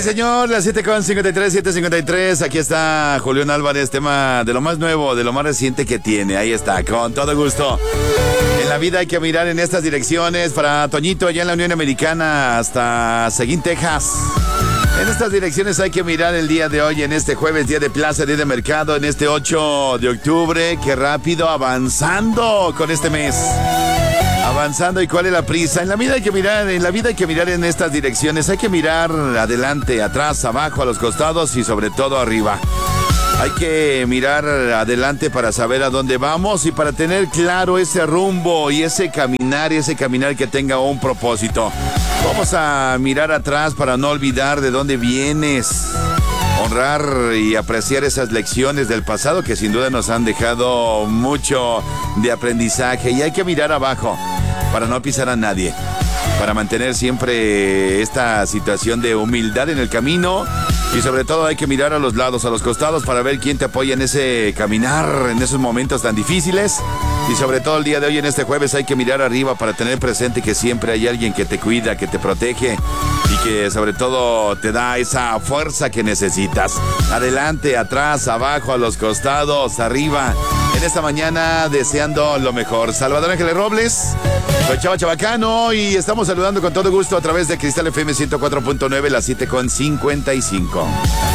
señor, las 7:53. Aquí está Julián Álvarez, tema de lo más nuevo, de lo más reciente que tiene. Ahí está, con todo gusto. En la vida hay que mirar en estas direcciones. Para Toñito, allá en la Unión Americana, hasta Seguín, Texas. En estas direcciones hay que mirar el día de hoy, en este jueves, día de plaza, día de mercado, en este 8 de octubre. Qué rápido, avanzando con este mes. Avanzando, ¿y cuál es la prisa? En la vida hay que mirar en estas direcciones. Hay que mirar adelante, atrás, abajo, a los costados y sobre todo arriba. Hay que mirar adelante para saber a dónde vamos y para tener claro ese rumbo y ese caminar que tenga un propósito. Vamos a mirar atrás para no olvidar de dónde vienes. Honrar y apreciar esas lecciones del pasado que sin duda nos han dejado mucho de aprendizaje. Y hay que mirar abajo para no pisar a nadie, para mantener siempre esta situación de humildad en el camino. Y sobre todo hay que mirar a los lados, a los costados, para ver quién te apoya en ese caminar, en esos momentos tan difíciles. Y sobre todo el día de hoy, en este jueves, hay que mirar arriba para tener presente que siempre hay alguien que te cuida, que te protege y que sobre todo te da esa fuerza que necesitas. Adelante, atrás, abajo, a los costados, arriba. En esta mañana deseando lo mejor. Salvador Ángeles Robles, soy Chava Chabacano y estamos saludando con todo gusto a través de Cristal FM 104.9, las 7:55.